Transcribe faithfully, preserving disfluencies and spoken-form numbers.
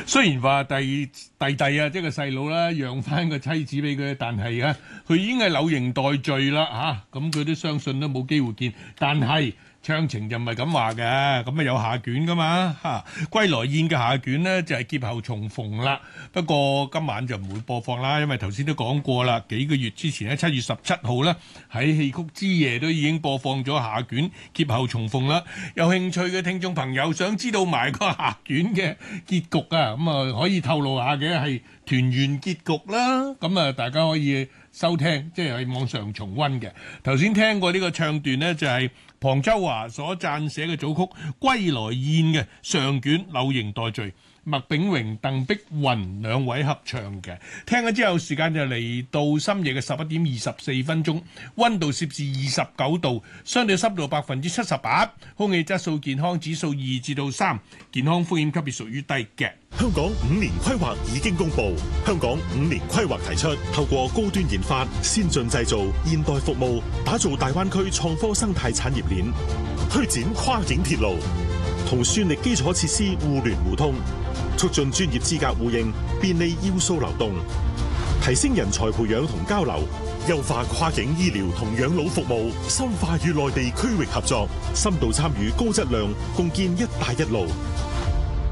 雖然話弟弟弟啊，即係個細佬啦，讓翻個妻子俾佢，但係啊，佢已經係柳營待罪啦嚇，咁佢都相信都冇機會見，但係。詳情就唔係咁話嘅，咁啊有下卷噶嘛嚇，歸來宴嘅下卷呢，就係劫後重逢啦。不過今晚就唔會播放啦，因為頭先都講過啦，幾個月之前喺七月十七號呢，喺戲曲之夜都已經播放咗下卷劫後重逢啦。有興趣嘅聽眾朋友想知道埋個下卷嘅結局啊，咁啊可以透露下嘅係團圓結局啦。咁啊大家可以收聽，即係喺網上重溫嘅。頭先聽過呢個唱段呢，就係、是。龐秋華所撰寫嘅組曲《歸來宴》嘅上卷《柳營待罪》，麥炳榮、鄧碧雲兩位合唱嘅。聽咗之後，時間就嚟到深夜嘅十一點二十四分鐘，溫度攝氏二十九度，相對濕度百分之七十八，空氣質素健康指數二至到三，健康風險級別屬於低嘅。 香港五年規劃已經公布，香港五年規劃提出透過高端研發、先進製造、現代服務，打造大灣區創科生態產業鏈，推展跨境鐵路，同算力基礎設施互聯互通，促進專業資格互認，便利要素流動，提升人才培養同交流，優化跨境醫療同養老服務，深化與內地區域合作，深度參與高質量，共建一帶一路。